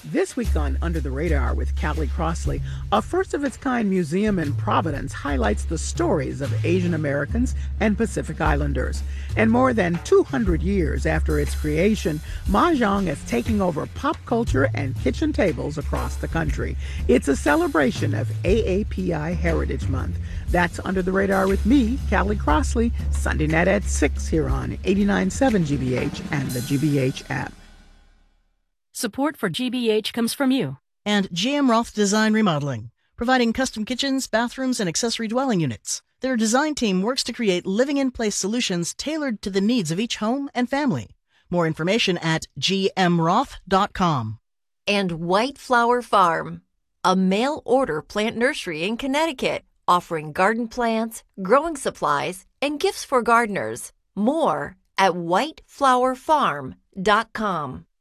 This week on Under the Radar with Callie Crossley, a first-of-its-kind museum in Providence highlights the stories of Asian Americans and Pacific Islanders. And more than 200 years after its creation, Mahjong is taking over pop culture and kitchen tables across the country. It's a celebration of AAPI Heritage Month. That's Under the Radar with me, Callie Crossley, Sunday night at 6 here on 89.7 GBH and the GBH app. Support for GBH comes from you. And GM Roth Design Remodeling, providing custom kitchens, bathrooms, and accessory dwelling units. Their design team works to create living-in-place solutions tailored to the needs of each home and family. More information at gmroth.com. And White Flower Farm, a mail-order plant nursery in Connecticut, offering garden plants, growing supplies, and gifts for gardeners. More at whiteflowerfarm.com.